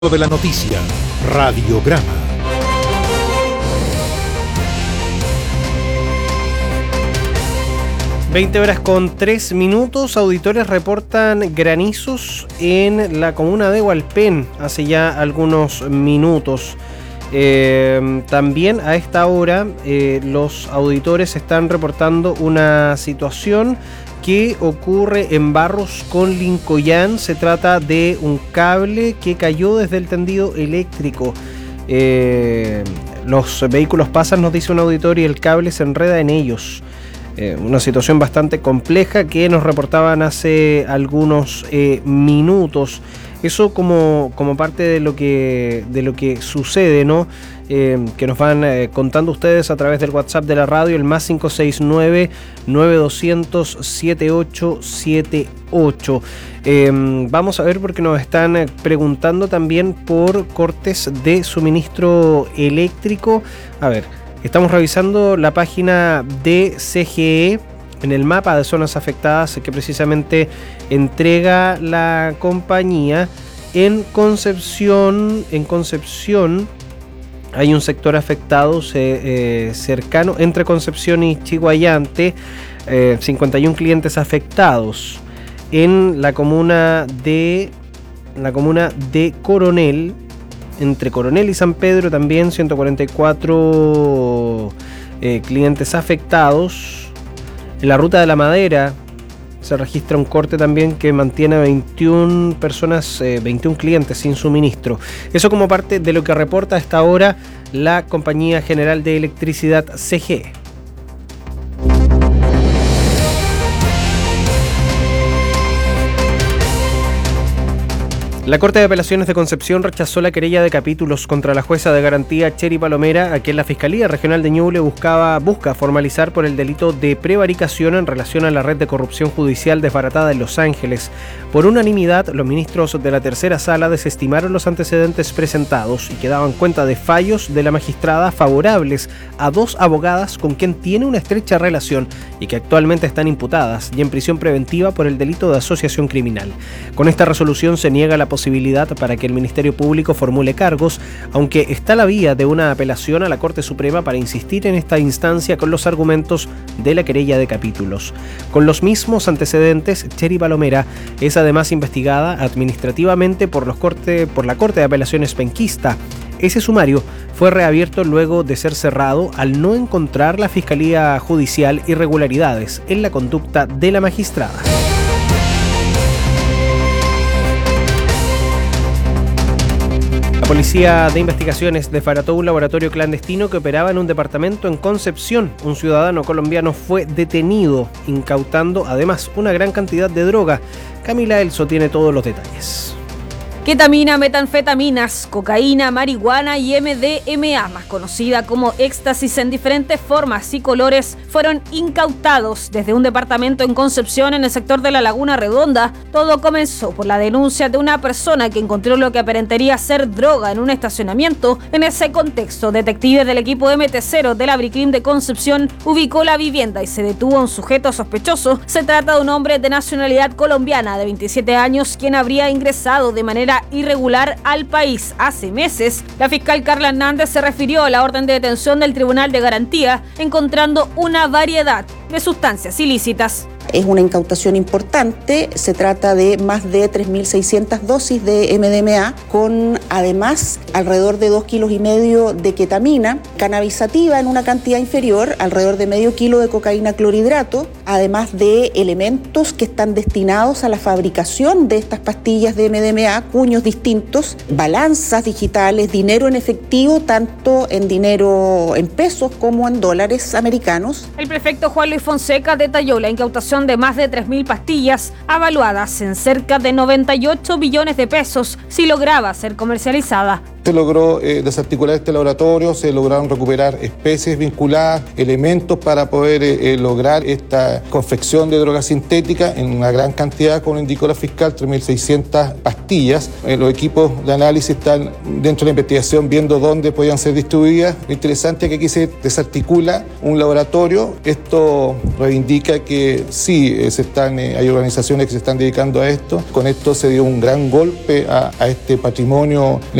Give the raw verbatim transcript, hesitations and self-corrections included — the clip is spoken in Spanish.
de la noticia, Radiograma. veinte horas con tres minutos, auditores reportan granizos en la comuna de Hualpén hace ya algunos minutos. Eh, también a esta hora eh, los auditores están reportando una situación que ocurre en Barros con Lincoyán. Se trata de un cable que cayó desde el tendido eléctrico. Eh, los vehículos pasan, nos dice un auditor, y el cable se enreda en ellos. Eh, una situación bastante compleja que nos reportaban hace algunos eh, minutos. Eso como, como parte de lo que, de lo que sucede, ¿no? Eh, que nos van eh, contando ustedes a través del WhatsApp de la radio, el más cinco seis nueve, nueve dos cero cero, siete ocho siete ocho. Eh, vamos a ver, porque nos están preguntando también por cortes de suministro eléctrico. A ver, estamos revisando la página de C G E en el mapa de zonas afectadas que precisamente entrega la compañía. En Concepción, en Concepción hay un sector afectado eh, cercano entre Concepción y Chiguayante, eh, cincuenta y uno clientes afectados. En la comuna de la comuna de Coronel, entre Coronel y San Pedro, también ciento cuarenta y cuatro eh, clientes afectados. En la ruta de la Madera se registra un corte también que mantiene a veintiuna personas, eh, veintiún clientes sin suministro. Eso como parte de lo que reporta a esta hora la Compañía General de Electricidad, C G E. La Corte de Apelaciones de Concepción rechazó la querella de capítulos contra la jueza de garantía Cheri Palomera, a quien la Fiscalía Regional de Ñuble buscaba, busca formalizar por el delito de prevaricación en relación a la red de corrupción judicial desbaratada en Los Ángeles. Por unanimidad, los ministros de la tercera sala desestimaron los antecedentes presentados y que daban cuenta de fallos de la magistrada favorables a dos abogadas con quien tiene una estrecha relación y que actualmente están imputadas y en prisión preventiva por el delito de asociación criminal. Con esta resolución se niega la posibilidad para que el Ministerio Público formule cargos, aunque está la vía de una apelación a la Corte Suprema para insistir en esta instancia con los argumentos de la querella de capítulos. Con los mismos antecedentes, Cheri Palomera es además investigada administrativamente por, los corte, por la Corte de Apelaciones penquista. Ese sumario fue reabierto luego de ser cerrado al no encontrar la Fiscalía Judicial irregularidades en la conducta de la magistrada. La Policía de Investigaciones desbarató un laboratorio clandestino que operaba en un departamento en Concepción. Un ciudadano colombiano fue detenido, incautando además una gran cantidad de droga. Camila Elso tiene todos los detalles. Ketamina, metanfetaminas, cocaína, marihuana y M D M A, más conocida como éxtasis en diferentes formas y colores, fueron incautados desde un departamento en Concepción, en el sector de la Laguna Redonda. Todo comenzó por la denuncia de una persona que encontró lo que aparentaría ser droga en un estacionamiento. En ese contexto, detectives del equipo M T cero del Abricrim de Concepción ubicó la vivienda y se detuvo a un sujeto sospechoso. Se trata de un hombre de nacionalidad colombiana de veintisiete años, quien habría ingresado de manera irregular al país hace meses. La fiscal Carla Hernández se refirió a la orden de detención del Tribunal de Garantía, encontrando una variedad de sustancias ilícitas. Es una incautación importante, se trata de más de tres mil seiscientas dosis de M D M A, con además alrededor de dos kilos y medio de ketamina, cannabis sativa en una cantidad inferior, alrededor de medio kilo de cocaína clorhidrato, además de elementos que están destinados a la fabricación de estas pastillas de M D M A, cuños distintos, balanzas digitales, dinero en efectivo, tanto en dinero en pesos como en dólares americanos. El prefecto Juan Luis Fonseca detalló la incautación de más de tres mil pastillas, avaluadas en cerca de noventa y ocho billones de pesos, si lograba ser comercializada. Se logró eh, desarticular este laboratorio, se lograron recuperar especies vinculadas, elementos para poder eh, eh, lograr esta confección de droga sintética en una gran cantidad, como indicó la fiscal, tres mil seiscientas pastillas. Eh, los equipos de análisis están dentro de la investigación viendo dónde podían ser distribuidas. Lo interesante es que aquí se desarticula un laboratorio. Esto reivindica que sí, eh, se están, eh, hay organizaciones que se están dedicando a esto. Con esto se dio un gran golpe a, a este patrimonio